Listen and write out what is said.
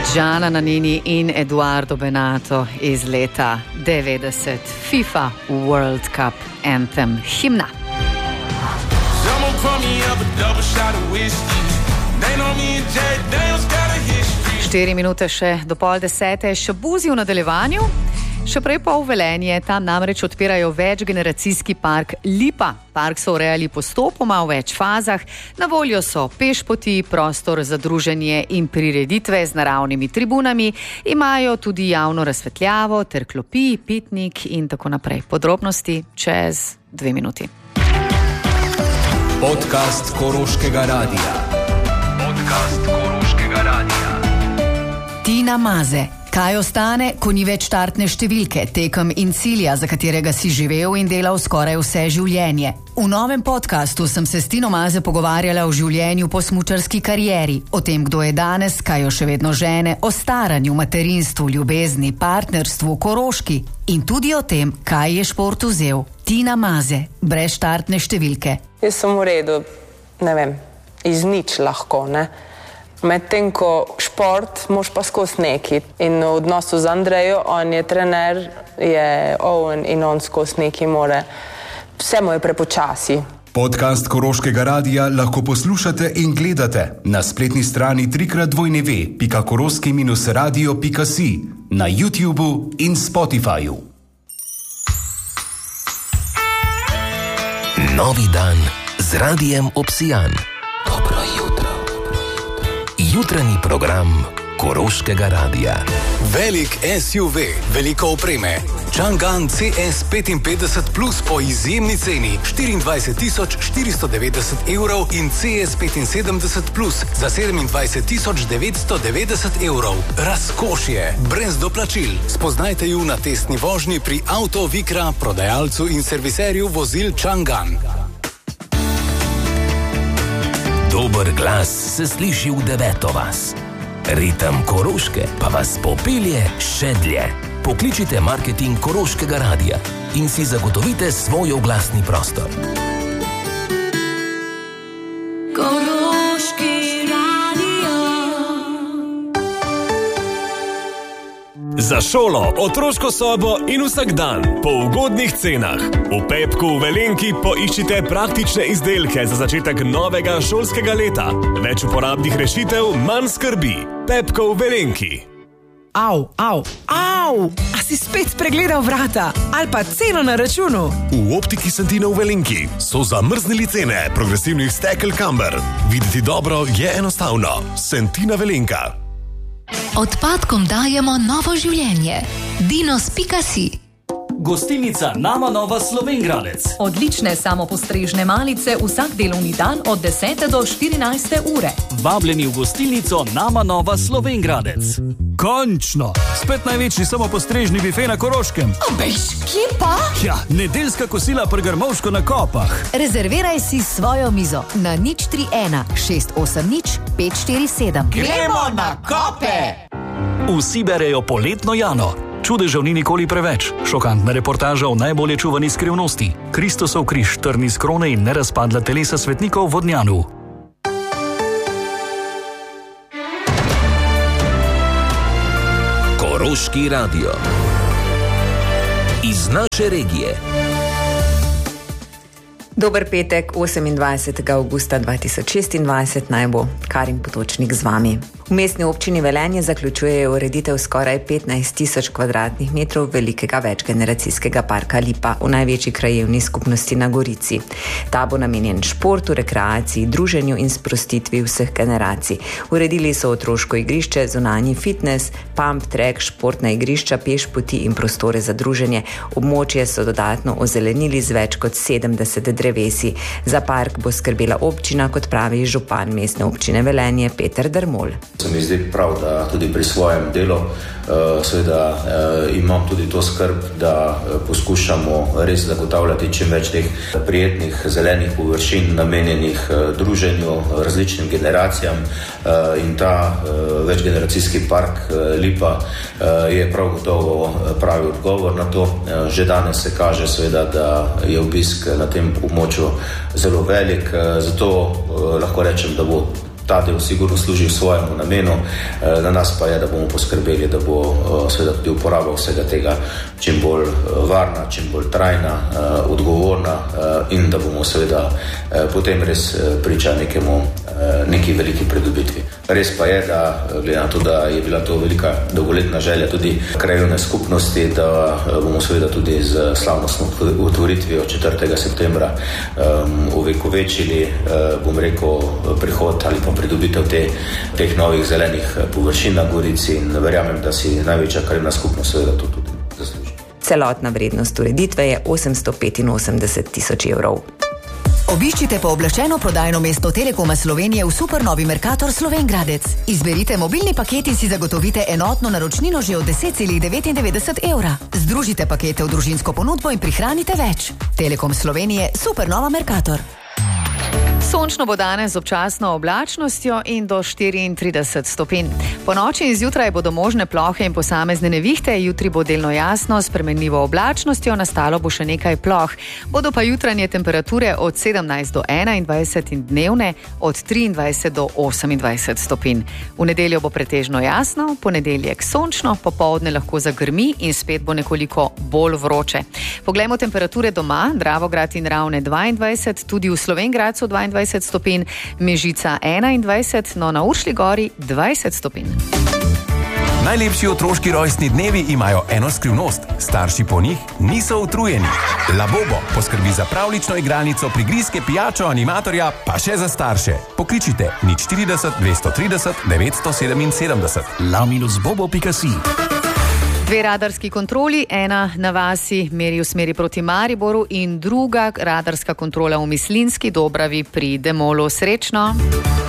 Gianna Nannini in Edoardo Benato iz leta 90. FIFA World Cup Anthem, himna. 4 minute še do 9:30, še buzi v nadaljevanju. Še prej pa v Velenje, tam namreč odpirajo večgeneracijski park Lipa. Park so urejali postopoma v več fazah. Na voljo so pešpoti, prostor za druženje in prireditve z naravnimi tribunami. Imajo tudi javno razsvetljavo ter klopi, pitnik in tako naprej. Podrobnosti čez 2 minuti. Podcast Koroškega radia. Tina Maze. Kaj ostane, ko ni več štartne številke, tekem in cilja, za katerega si živel in delal skoraj vse življenje? V novem podcastu sem se s Tino Maze pogovarjala o življenju po smučarski karieri, o tem, kdo je danes, kaj jo še vedno žene, o staranju, materinstvu, ljubezni, partnerstvu, Koroški in tudi o tem, kaj je šport vzel. Tina Maze, brez štartne številke. Jaz sem v redu, ne vem, iz nič lahko, ne? Medtem ko šport moš pa skozi neki. In v odnosu z Andrejo, on je trener, je Owen in on skozi neki more. Vse mu je prepočasi. Podcast Koroškega radia lahko poslušate in gledate na spletni strani www.koroski-radio.si, na YouTubu in Spotifyju. Novi dan z Radijem Obsijan. Dobro jutro. Jutranji program Koroškega radia. Velik SUV, veliko opreme. Chang'an CS55 Plus po izjemni ceni 24.490 € in CS75 Plus za 27.990 €. Razkošje, brez doplačil. Spoznajte ju na testni vožnji pri Auto Vikra, prodajalcu in serviserju vozil Chang'an. Dober glas se sliši v 9. vas. Ritem Koroške pa vas popelje še dlje. Pokličite marketing Koroškega radia in si zagotovite svoj oglasni prostor. Koroški radio. Za šolo, otroško sobo in vsak dan po ugodnih cenah. V Pepku v Velenki poiščite praktične izdelke za začetek novega šolskega leta. Več uporabnih rešitev, manj skrbi. Pepko v Velenki. Au! A si spet pregledal vrata? Ali pa ceno na računu? V Optiki Santina v Velenki so zamrznili cene progresivnih stekel Camber. Videti dobro je enostavno. Santina Velenka. Odpadkom dajemo novo življenje. Dinos.si. Gostilnica Nama Nova Slovenj Gradec. Odlične samopostrežne malice vsak delovni dan od 10. do 14. ure. Vabljeni v gostilnico Nama Nova Slovenj Gradec. Končno! Spet največji samopostrežni bife na Koroškem. Obejš, kje pa? Ja, nedeljska kosila pri Grmovško na Kopah. Rezerviraj si svojo mizo na 031 680 547. Gremo na Kope! Vsi berejo poletno Jano. Čudežev ni nikoli preveč. Šokantna reportaža o najbolje čuvani skrivnosti. Kristosov križ, trni iz krone in nerazpadla telesa svetnikov v Vodnjanu. Koroški radio. Iz naše regije. Dober petek, 28. augusta 2026, naj bo Karin Potočnik z vami. V mestni občini Velenje zaključujejo ureditev skoraj 15.000 kvadratnih metrov velikega večgeneracijskega parka Lipa v največji krajevni skupnosti na Gorici. Ta bo namenjen športu, rekreaciji, druženju in sprostitvi vseh generacij. Uredili so otroško igrišče, zunanji fitness, pump track, športna igrišča, pešpoti in prostore za druženje. Območje so dodatno ozelenili z več kot 70 drevesi. Za park bo skrbela občina, kot pravi župan mestne občine Velenje Peter Dermol. Se mi zdi prav, da tudi pri svojem delu seveda imam tudi to skrb, da poskušamo res zagotavljati čim več teh prijetnih zelenih površin namenjenih druženju, različnim generacijam in ta večgeneracijski park Lipa je prav gotovo pravi odgovor na to. Že danes se kaže seveda, da je obisk na tem območju zelo velik, zato lahko rečem, da bo ta del sigurno služi svojemu namenu, na nas pa je, da bomo poskrbeli, da bo seveda tudi uporaba vsega tega čim bolj varna, čim bolj trajna, odgovorna in da bomo seveda potem res priča neki veliki pridobitvi. Res pa je, da glede na to, da je bila to velika dolgoletna želja tudi krajevne skupnosti, da bomo seveda tudi z slavnostno otvoritvijo 4. septembra ovekovečili, bom rekel, prihod ali pa pridobitev teh novih zelenih površin na Gorici in verjamem, da si največja krajevna skupnost seveda to tudi zasluži. Celotna vrednost ureditve je 885.000 evrov. Obiščite pooblaščeno prodajno mesto Telekoma Slovenije v supernovi Mercator Slovenj Gradec. Izberite mobilni paket in si zagotovite enotno naročnino že od 10,99 evra. Združite pakete v družinsko ponudbo in prihranite več. Telekom Slovenije, supernova Mercator. Sončno bo danes z občasno oblačnostjo in do 34 stopinj. Po noči in zjutraj bodo možne plohe in posamezne nevihte, jutri bo delno jasno, s spremenljivo oblačnostjo, nastalo bo še nekaj ploh. Bodo pa jutranje temperature od 17 do 21 in dnevne od 23 do 28 stopinj. V nedeljo bo pretežno jasno, ponedeljek sončno, popoldne lahko zagrmi in spet bo nekoliko bolj vroče. Poglejmo temperature doma, Dravograd in Ravne 22, tudi v Slovenj Gradcu 22 stopinj, Mežica 21, no na Uršlji gori 20 stopinj. Najlepši otroški rojstni dnevi imajo eno skrivnost. Starši po njih niso utrujeni. Labobo poskrbi za pravlično igralnico, prigrizke, pijačo, animatorja, pa še za starše. Pokličite 040 230 977. la-bobo.si. 2 radarski kontroli, ena na vasi meri v smeri proti Mariboru in druga radarska kontrola v Mislinski Dobravi pri Demolu. Srečno!